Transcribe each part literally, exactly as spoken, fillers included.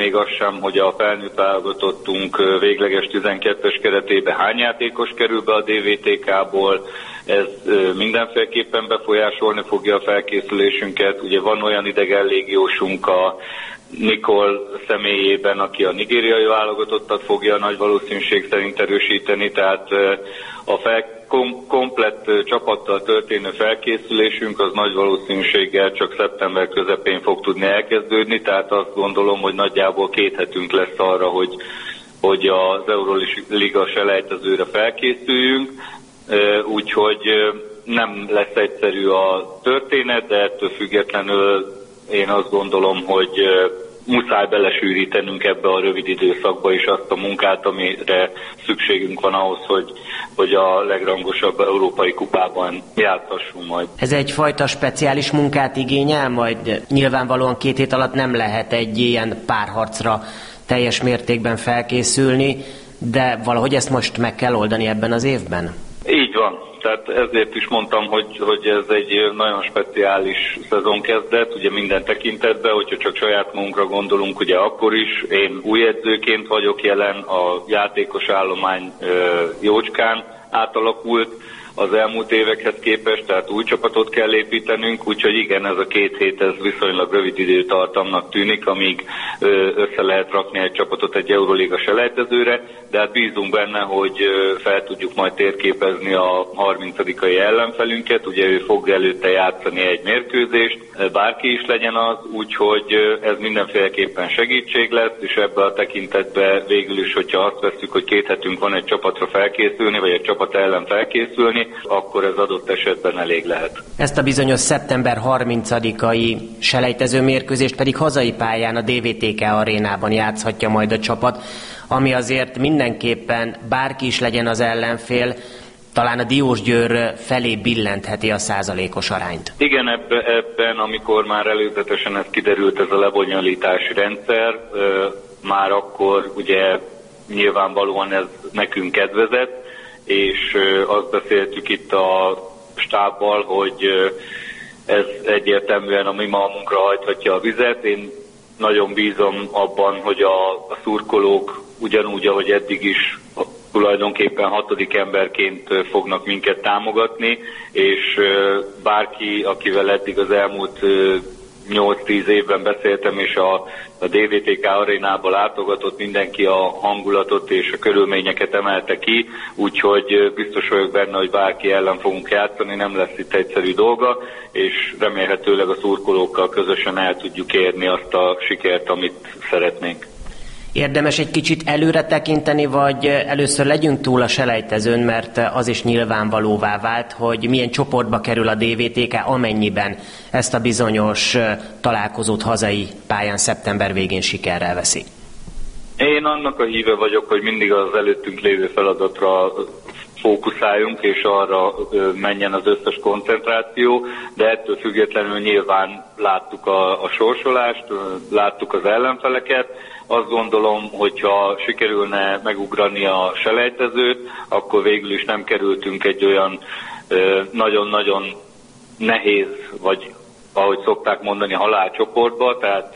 Még az sem, hogy a felnőtt válogatottunk végleges tizenkettes keretébe hány játékos kerül be a dé vé té ká-ból. Ez mindenféleképpen befolyásolni fogja a felkészülésünket. Ugye van olyan idegen légiósunk a Nikol személyében, aki a nigériai válogatottat fogja nagy valószínűség szerint erősíteni, tehát a fel, kom, komplett csapattal történő felkészülésünk az nagy valószínűséggel csak szeptember közepén fog tudni elkezdődni, tehát azt gondolom, hogy nagyjából két hetünk lesz arra, hogy, hogy az Euroliga selejtezőre felkészüljünk, úgyhogy nem lesz egyszerű a történet, de ettől függetlenül én azt gondolom, hogy muszáj belesűrítenünk ebbe a rövid időszakba is azt a munkát, amire szükségünk van ahhoz, hogy, hogy a legrangosabb európai kupában játszhassunk majd. Ez egyfajta speciális munkát igényel, majd nyilvánvalóan két hét alatt nem lehet egy ilyen párharcra teljes mértékben felkészülni, de valahogy ezt most meg kell oldani ebben az évben? Így van. Tehát ezért is mondtam, hogy, hogy ez egy nagyon speciális szezonkezdet, ugye minden tekintetben, hogyha csak saját magunkra gondolunk, ugye akkor is. Én új edzőként vagyok jelen, a játékos állomány jócskán átalakult az elmúlt évekhez képest, tehát új csapatot kell építenünk, úgyhogy igen, ez a két hét ez viszonylag rövid időtartamnak tűnik, amíg össze lehet rakni egy csapatot egy Euroliga selejtezőre, de hát bízunk benne, hogy fel tudjuk majd térképezni a harmincadikai ellenfelünket, ugye ő fog előtte játszani egy mérkőzést, bárki is legyen az, úgyhogy ez mindenféleképpen segítség lesz, és ebbe a tekintetben végül is, hogyha azt vesszük, hogy két hetünk van egy csapatra felkészülni, vagy egy csapat ellen felkészülni, akkor ez adott esetben elég lehet. Ezt a bizonyos szeptember harmincadikai selejtező mérkőzést pedig hazai pályán a dé vé té ká arénában játszhatja majd a csapat, ami azért mindenképpen bárki is legyen az ellenfél, talán a Diósgyőr felé billentheti a százalékos arányt. Igen, ebben, ebben, amikor már előzetesen ez kiderült, ez a lebonyolítási rendszer, már akkor ugye nyilvánvalóan ez nekünk kedvezett, és azt beszéltük itt a stábbal, hogy ez egyértelműen a mi malmunkra hajthatja a vizet. Én nagyon bízom abban, hogy a, a szurkolók ugyanúgy, ahogy eddig is tulajdonképpen hatodik emberként fognak minket támogatni, és bárki, akivel eddig az elmúlt nyolc-tíz évben beszéltem, és a, a dé vé té ká arénába látogatott, mindenki a hangulatot és a körülményeket emelte ki, úgyhogy biztos vagyok benne, hogy bárki ellen fogunk játszani, nem lesz itt egyszerű dolga, és remélhetőleg a szurkolókkal közösen el tudjuk érni azt a sikert, amit szeretnénk. Érdemes egy kicsit előre tekinteni, vagy először legyünk túl a selejtezőn, mert az is nyilvánvalóvá vált, hogy milyen csoportba kerül a dé vé té ká, amennyiben ezt a bizonyos találkozót hazai pályán szeptember végén sikerrel veszi. Én annak a híve vagyok, hogy mindig az előttünk lévő feladatra fókuszáljunk, és arra menjen az összes koncentráció, de ettől függetlenül nyilván láttuk a, a sorsolást, láttuk az ellenfeleket. Azt gondolom, hogyha sikerülne megugrani a selejtezőt, akkor végül is nem kerültünk egy olyan nagyon-nagyon nehéz, vagy ahogy szokták mondani, halálcsoportba, tehát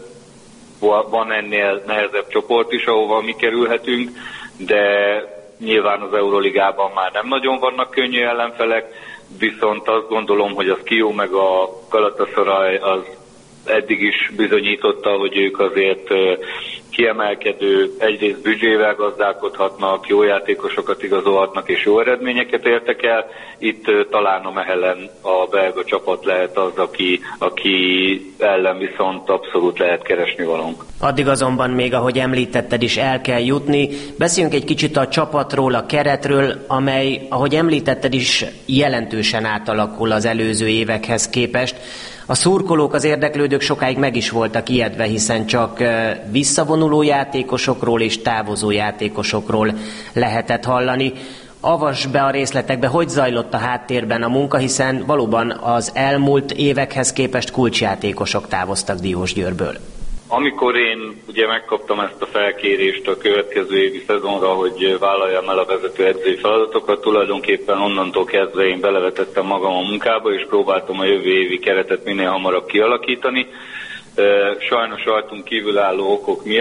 van ennél nehezebb csoport is, ahova mi kerülhetünk, de nyilván az Euroligában már nem nagyon vannak könnyű ellenfelek, viszont azt gondolom, hogy a Skio meg a Galatasaray az eddig is bizonyította, hogy ők azért kiemelkedő, egyrészt büdzsével gazdálkodhatnak, jó játékosokat igazolhatnak és jó eredményeket értek el. Itt talán a Mechelen a belga csapat lehet az, aki, aki ellen viszont abszolút lehet keresni valónk. Addig azonban még, ahogy említetted is, el kell jutni. Beszéljünk egy kicsit a csapatról, a keretről, amely, ahogy említetted is, jelentősen átalakul az előző évekhez képest. A szurkolók, az érdeklődők sokáig meg is voltak ijedve, hiszen csak visszavonuló játékosokról és távozó játékosokról lehetett hallani. Avass be a részletekbe, hogy zajlott a háttérben a munka, hiszen valóban az elmúlt évekhez képest kulcsjátékosok távoztak Diósgyőrből. Amikor én ugye megkaptam ezt a felkérést a következő évi szezonra, hogy vállaljam el a vezető edzői feladatokat, tulajdonképpen onnantól kezdve én belevetettem magam a munkába, és próbáltam a jövő évi keretet minél hamarabb kialakítani. Sajnos rajtunk kívülálló okok miatt